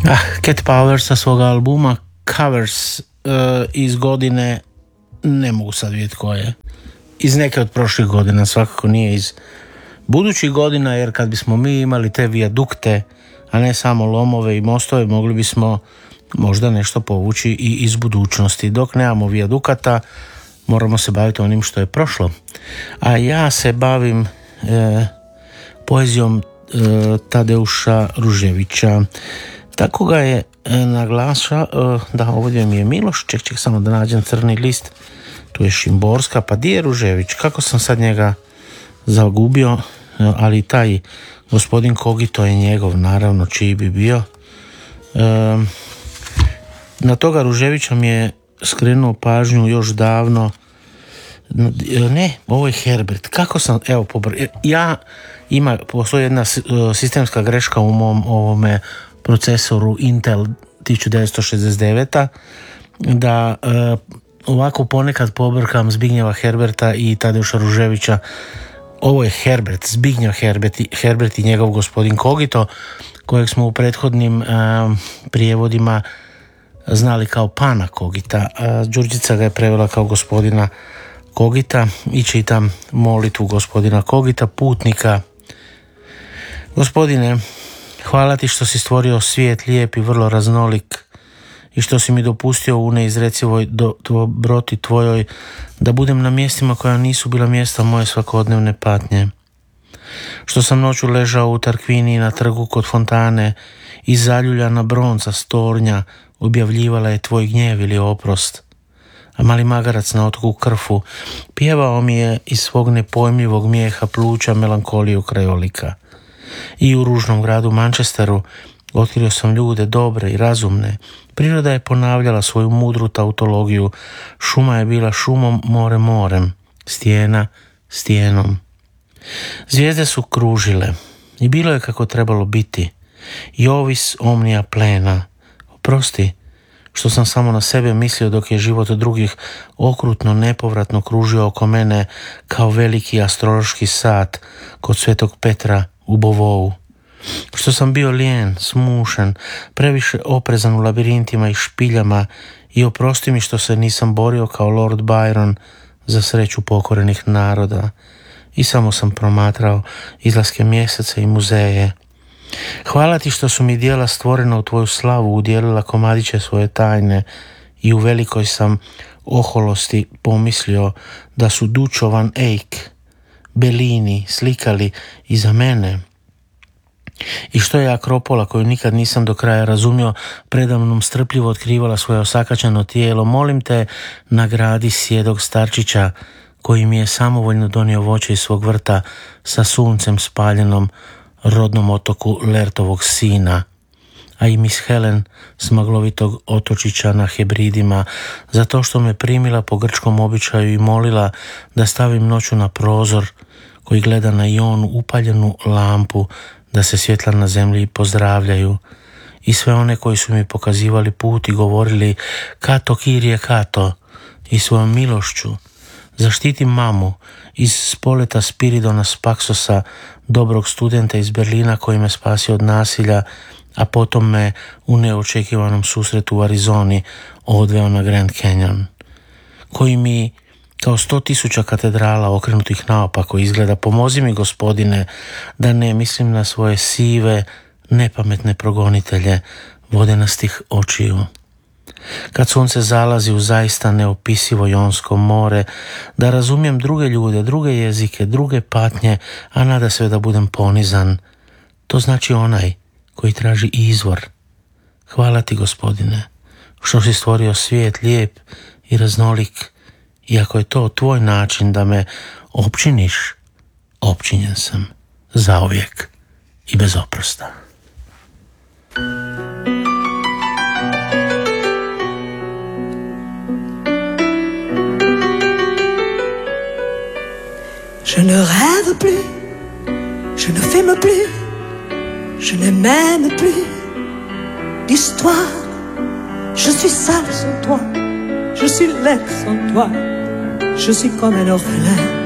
Cat Power sa svoga albuma Covers iz godine, ne mogu sad vidjeti koje, iz neke od prošlih godina, svakako nije iz budućih godina, jer kad bismo mi imali te vijadukte, a ne samo lomove i mostove, mogli bismo možda nešto povući i iz budućnosti. Dok nemamo vijadukata, moramo se baviti onim što je prošlo. A ja se bavim poezijom Tadeuša Ruževića. Tako ga je naglaša, da ovdje mi je Miloš, ček samo da nađem crni list, tu je Šimborska, pa di je Ružević, kako sam sad njega zagubio, ali taj gospodin Kogito je njegov, naravno, čiji bi bio. Na toga Ruževića mi je skrenuo pažnju još davno. Ne, ovo je Herbert. Kako sam, evo, postoji jedna sistemska greška u mom ovome procesoru Intel 1969, da ovako ponekad pobrkam Zbignjeva Herberta i Tadeuša Ruževića. Ovo je Herbert, Zbignjev Herbert i njegov gospodin Kogito, kojeg smo u prethodnim prijevodima znali kao pana Kogita. Đurđica ga je prevela kao gospodina Kogita i čitam molitvu gospodina Kogita, putnika. Gospodine, hvala ti što si stvorio svijet lijep i vrlo raznolik i što si mi dopustio u neizrecivoj dobroti tvojoj da budem na mjestima koja nisu bila mjesta moje svakodnevne patnje. Što sam noću ležao u Tarkvini na trgu kod fontane i zaljuljana bronza stornja objavljivala je tvoj gnjev ili oprost. A mali magarac na otoku Krfu pjevao mi je iz svog nepojmljivog mijeha pluća melankoliju krajolika. I u ružnom gradu Manchesteru otkrio sam ljude dobre i razumne. Priroda je ponavljala svoju mudru tautologiju. Šuma je bila šumom, more morem, stijena stijenom. Zvijezde su kružile i bilo je kako trebalo biti. Jovis omnia plena. Oprosti što sam samo na sebe mislio dok je život drugih okrutno, nepovratno kružio oko mene kao veliki astrološki sat kod Svetog Petra u Bovou. Što sam bio lijen, smušen, previše oprezan u labirintima i špiljama i oprosti mi što se nisam borio kao Lord Byron za sreću pokorenih naroda i samo sam promatrao izlaske mjeseca i muzeje. Hvala ti što su mi djela stvorena u tvoju slavu udjelila komadiće svoje tajne i u velikoj sam oholosti pomislio da su Dučovan Eyck, Bellini slikali iza mene. I što je Akropola, koju nikad nisam do kraja razumio, predamnom strpljivo otkrivala svoje osakaćeno tijelo. Molim te, nagradi sjedog starčića koji mi je samovoljno donio voće iz svog vrta sa suncem spaljenom rodnom otoku Lertovog sina, a i Miss Helen s maglovitog otočića na Hebridima, zato što me primila po grčkom običaju i molila da stavim noću na prozor koji gleda na Ionu upaljenu lampu, da se svjetla na zemlji pozdravljaju, i sve one koji su mi pokazivali put i govorili Kato, Kirije, Kato, i svojom milošću zaštiti mamu iz spoleta Spiridona Spaksosa, dobrog studenta iz Berlina koji me spasio od nasilja, a potom me u neočekivanom susretu u Arizoni odveo na Grand Canyon, koji mi kao 100.000 katedrala okrenutih naopako izgleda. Pomozi mi, gospodine, da ne mislim na svoje sive, nepametne progonitelje vodenastih očiju. Kad sunce zalazi u zaista neopisivo Jonsko more, da razumijem druge ljude, druge jezike, druge patnje, a nada sve da budem ponizan. To znači onaj koji traži izvor. Hvala ti, gospodine, što si stvorio svijet lijep i raznolik, i ako je to tvoj način da me opčiniš, opčinjen sam zauvijek i bez oprosta. Je ne rêve plus, je ne filme plus, je n'ai même plus d'histoire. Je suis sale sans toi, je suis laid sans toi, je suis comme un orphelin